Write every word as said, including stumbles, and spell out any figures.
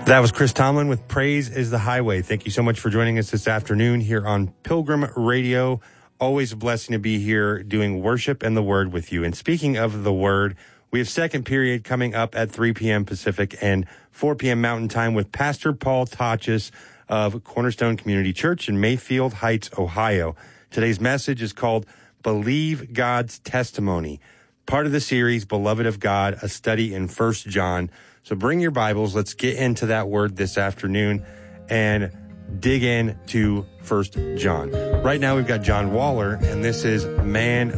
That was Chris Tomlin with Praise is the Highway. Thank you so much for joining us this afternoon here on Pilgrim Radio. Always a blessing to be here doing worship and the Word with you. And speaking of the Word, we have second period coming up at three p.m. Pacific and four p.m. Mountain Time with Pastor Paul Tachis of Cornerstone Community Church in Mayfield Heights, Ohio. Today's message is called Believe God's Testimony, part of the series Beloved of God, a study in First John. So bring your Bibles. Let's get into that word this afternoon and dig in to First John. Right now we've got John Waller, and this is Man